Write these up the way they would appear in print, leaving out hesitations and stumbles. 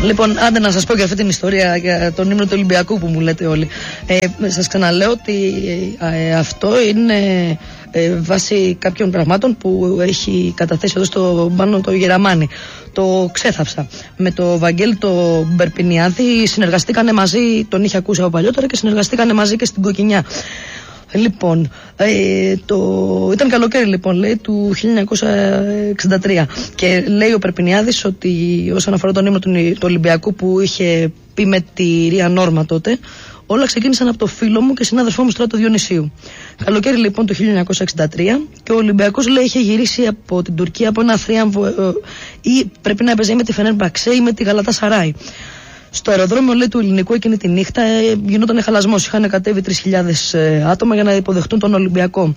Λοιπόν, άντε να σας πω και αυτή την ιστορία για τον ύμνο του Ολυμπιακού που μου λέτε όλοι. Σας ξαναλέω ότι αυτό είναι βάσει κάποιων πραγμάτων που έχει καταθέσει εδώ στο Πάνο το Γεραμάνι. Το ξέθαψα. Με το Βαγγέλη το Μπερπινιάδη συνεργαστήκανε μαζί, τον είχε ακούσει από παλιότερα και συνεργαστήκανε μαζί και στην Κοκκινιά. Λοιπόν, ήταν καλοκαίρι λοιπόν, λέει, του 1963 και λέει ο Περπινιάδης ότι όσον αφορά τον ύμνο του Ολυμπιακού που είχε πει με τη Ρία Νόρμα τότε, όλα ξεκίνησαν από το φίλο μου και συνάδελφό μου Στράτο Διονυσίου. Καλοκαίρι λοιπόν του 1963 και ο Ολυμπιακός, λέει, είχε γυρίσει από την Τουρκία από ένα θρίαμβο ή πρέπει να έπαιζε με τη Φενέρμπαξε ή με τη Γαλατασαράι. Στο αεροδρόμιο, λέει, του Ελληνικού εκείνη τη νύχτα γινόταν χαλασμός. Είχαν κατέβει 3.000 άτομα για να υποδεχτούν τον Ολυμπιακό.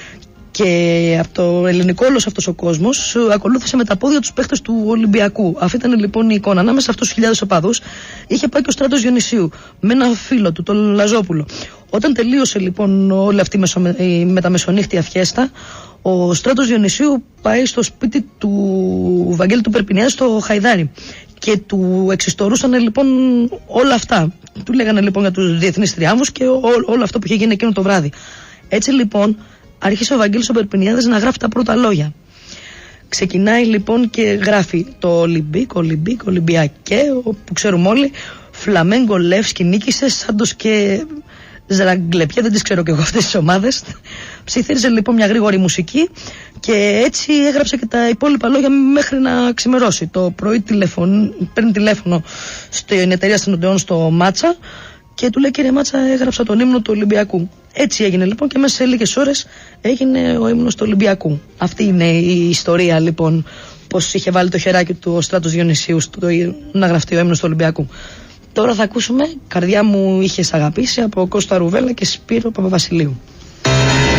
Και από το Ελληνικό όλος αυτός ο κόσμος ακολούθησε με τα πόδια τους παίχτες του Ολυμπιακού. Αυτή ήταν λοιπόν η εικόνα. Ανάμεσα σε αυτούς τους χιλιάδες οπαδούς είχε πάει και ο Στράτος Διονυσίου με ένα φίλο του, τον Λαζόπουλο. Όταν τελείωσε λοιπόν όλη αυτή η μεταμεσονύχτια φιέστα, ο Στράτος Διονυσίου πάει στο σπίτι του Βαγγέλη του Περπινιάδη στο Χαϊδάρι. Και του εξιστορούσαν λοιπόν όλα αυτά. Του λέγανε λοιπόν για τους διεθνείς τριάμβους και όλο αυτό που είχε γίνει εκείνο το βράδυ. Έτσι λοιπόν άρχισε ο Βαγγέλης ο Περπινιάδης να γράφει τα πρώτα λόγια. Ξεκινάει λοιπόν και γράφει το Ολυμπιακέ, που ξέρουμε όλοι, Φλαμέγκο, Λεύσκι, νίκησε, Σάντος και Ζραγκλεπιά, δεν τις ξέρω και εγώ αυτές τις ομάδες. Ψιθύριζε λοιπόν μια γρήγορη μουσική και έτσι έγραψε και τα υπόλοιπα λόγια μέχρι να ξημερώσει. Το πρωί παίρνει τηλέφωνο στην εταιρεία συνοντεών στο Μάτσα και του λέει: κύριε Μάτσα, έγραψα τον ύμνο του Ολυμπιακού. Έτσι έγινε λοιπόν και μέσα σε λίγες ώρες έγινε ο ύμνος του Ολυμπιακού. Αυτή είναι η ιστορία λοιπόν, πως είχε βάλει το χεράκι του ο Στράτος Διονυσίου να γραφτεί ο ύμνος του Ολυμπιακού. Τώρα θα ακούσουμε «Καρδιά μου είχες αγαπήσει» από Κώστα Ρουβέλα και Σπύρο Παπαβασιλείου.